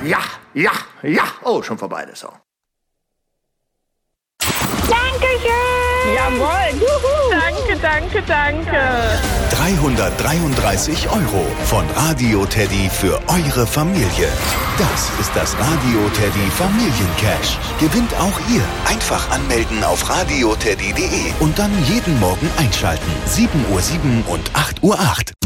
Ja. Oh, schon vorbei, der Song. Dankeschön! Jawohl! Juhu. Danke! 333 € von Radio Teddy für eure Familie. Das ist das Radio Teddy Familiencash. Gewinnt auch ihr. Einfach anmelden auf radioteddy.de und dann jeden Morgen einschalten. 7:07 und 8:08.